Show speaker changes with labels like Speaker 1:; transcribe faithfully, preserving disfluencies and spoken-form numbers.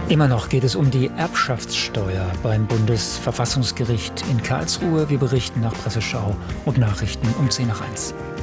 Speaker 1: Immer noch geht es um die Erbschaftssteuer beim Bundesverfassungsgericht in Karlsruhe. Wir berichten nach Presseschau und Nachrichten um zehn nach eins.